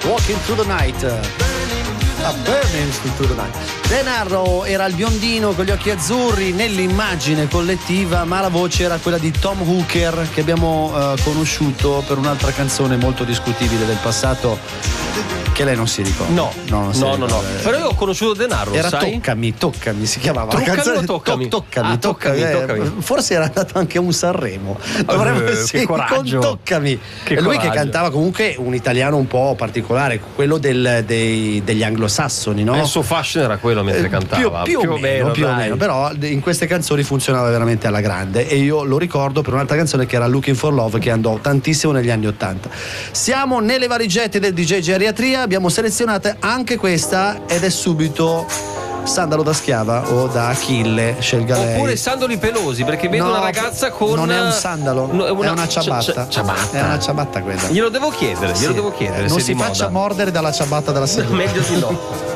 Walking Through the Night. Burning Through the Night. Denaro era il biondino con gli occhi azzurri nell'immagine collettiva, ma la voce era quella di Tom Hooker, che abbiamo conosciuto per un'altra canzone molto discutibile del passato, che lei non si ricorda. No. Però io ho conosciuto Denaro, era sai? Toccami si chiamava Truccami la canzone. o toccami? Toccami. Forse era andato anche a un Sanremo. Che coraggio. Con Toccami. Che e lui coraggio. che cantava comunque un italiano un po' particolare, quello degli anglosassoni, no? Il suo fashion era quello mentre cantava. Più o meno. Però in queste canzoni funzionava veramente alla grande, e io lo ricordo per un'altra canzone che era Looking for Love, che andò tantissimo negli anni '80. Siamo nelle valigette del DJ Geriatria, abbiamo selezionato anche questa ed è subito sandalo da schiava o da Achille, scelga lei. Oppure sandali pelosi, perché vedo una ragazza con... Non è un sandalo, è una ciabatta. Ciabatta. È una ciabatta quella. Glielo devo chiedere, Non se si di faccia moda. mordere dalla ciabatta della signora. Meglio di no.